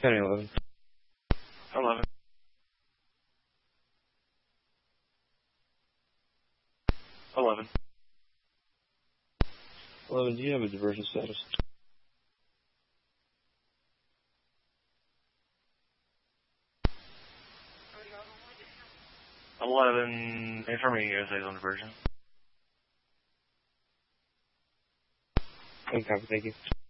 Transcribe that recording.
County 11. 11. 11. 11, do you have a diversion status? 11, inform me USA's on diversion. Okay, thank you.